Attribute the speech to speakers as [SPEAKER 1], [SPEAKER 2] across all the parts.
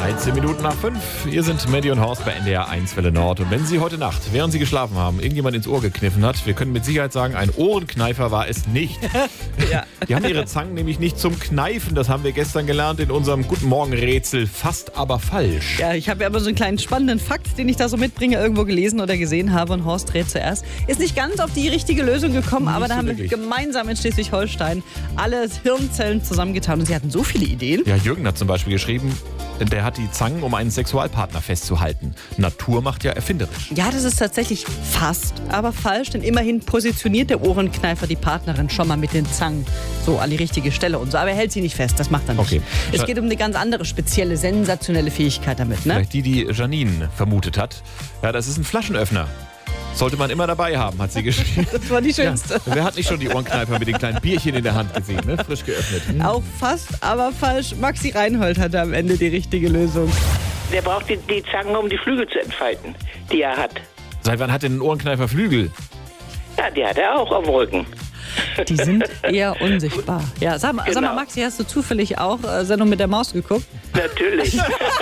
[SPEAKER 1] 13 Minuten nach 5. Hier sind Maddie und Horst bei NDR 1 Welle Nord. Und wenn Sie heute Nacht, während Sie geschlafen haben, irgendjemand ins Ohr gekniffen hat, wir können mit Sicherheit sagen, ein Ohrenkneifer war es nicht.
[SPEAKER 2] Ja.
[SPEAKER 1] Die haben ihre Zangen nämlich nicht zum Kneifen. Das haben wir gestern gelernt in unserem Guten Morgen-Rätsel. Fast aber falsch.
[SPEAKER 2] Ja, ich habe ja aber so einen kleinen spannenden Fakt, den ich da so mitbringe, irgendwo gelesen oder gesehen habe. Und Horst rät zuerst. Ist nicht ganz auf die richtige Lösung gekommen,
[SPEAKER 1] Nicht
[SPEAKER 2] aber da
[SPEAKER 1] so
[SPEAKER 2] haben
[SPEAKER 1] wirklich.
[SPEAKER 2] wir gemeinsam in Schleswig-Holstein alle Hirnzellen zusammengetan. Und sie hatten so viele Ideen.
[SPEAKER 1] Ja, Jürgen hat zum Beispiel geschrieben, der hat die Zangen, um einen Sexualpartner festzuhalten. Natur macht ja erfinderisch.
[SPEAKER 2] Ja, das ist tatsächlich fast, aber falsch, denn immerhin positioniert der Ohrenkneifer die Partnerin schon mal mit den Zangen so an die richtige Stelle und so. Aber er hält sie nicht fest, das macht er nicht.
[SPEAKER 1] Okay.
[SPEAKER 2] Es geht um eine ganz andere, spezielle, sensationelle Fähigkeit damit, ne?
[SPEAKER 1] Vielleicht die Janine vermutet hat. Ja, das ist ein Flaschenöffner. Sollte man immer dabei haben, hat sie geschrieben.
[SPEAKER 2] Das war die
[SPEAKER 1] Ja,
[SPEAKER 2] schönste.
[SPEAKER 1] wer hat nicht schon die Ohrenkneifer mit den kleinen Bierchen in der Hand gesehen, ne? Frisch geöffnet.
[SPEAKER 2] Auch fast, aber falsch. Maxi Reinhold hatte am Ende die richtige Lösung.
[SPEAKER 3] Der braucht die Zangen, um die Flügel zu entfalten, die er hat.
[SPEAKER 1] Seit wann hat denn ein Ohrenkneifer Flügel?
[SPEAKER 3] Ja, die hat er auch auf dem Rücken.
[SPEAKER 2] Die sind eher unsichtbar. Ja, sag mal,
[SPEAKER 3] Genau.
[SPEAKER 2] Maxi, hast du zufällig auch Sendung mit der Maus geguckt?
[SPEAKER 3] Natürlich.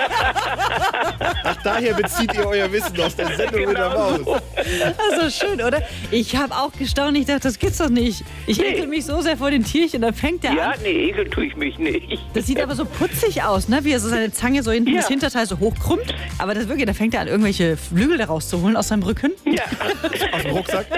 [SPEAKER 1] Ach, daher bezieht ihr euer Wissen aus der Sendung mit der Maus.
[SPEAKER 2] Das ist schön, oder? Ich habe auch gestaunt, ich dachte, das gibt's doch nicht. Ich ekel mich so sehr vor den Tierchen, dann fängt der
[SPEAKER 3] Ja,
[SPEAKER 2] an.
[SPEAKER 3] nee, ekeln tue ich mich nicht.
[SPEAKER 2] Das sieht aber so putzig aus, ne? Wie er so seine Zange so hinten,
[SPEAKER 3] Ja.
[SPEAKER 2] das Hinterteil so hochkrummt. Aber das wirklich, da fängt er an, irgendwelche Flügel da rauszuholen aus seinem Rücken.
[SPEAKER 3] Ja,
[SPEAKER 1] Aus dem Rucksack.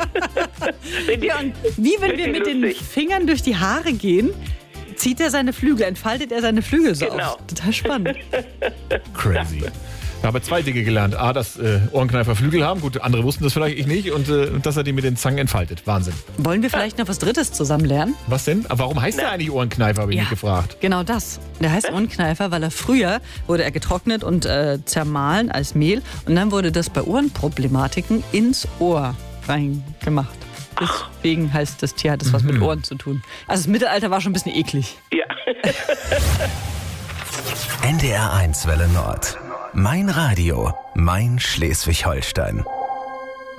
[SPEAKER 2] Ja, und wie wenn wir
[SPEAKER 3] Richtig
[SPEAKER 2] mit den
[SPEAKER 3] lustig.
[SPEAKER 2] Fingern durch die Haare gehen, zieht er seine Flügel, entfaltet er seine Flügel so
[SPEAKER 3] Genau.
[SPEAKER 2] aus. Total spannend.
[SPEAKER 1] Crazy. Ich habe zwei Dinge gelernt. A, dass Ohrenkneifer Flügel haben. Gut, andere wussten das vielleicht, ich nicht. Und dass er die mit den Zangen entfaltet. Wahnsinn.
[SPEAKER 2] Wollen wir vielleicht noch was Drittes zusammen lernen?
[SPEAKER 1] Was denn? Aber warum heißt der eigentlich Ohrenkneifer, habe ich mich gefragt.
[SPEAKER 2] Genau das. Der heißt Ohrenkneifer, weil früher wurde er getrocknet und zermahlen als Mehl. Und dann wurde das bei Ohrenproblematiken ins Ohr reingemacht. Deswegen heißt das Tier, hat es was mit Ohren zu tun. Also das Mittelalter war schon ein bisschen eklig.
[SPEAKER 3] ja.
[SPEAKER 4] NDR 1 Welle Nord. Mein Radio, mein Schleswig-Holstein.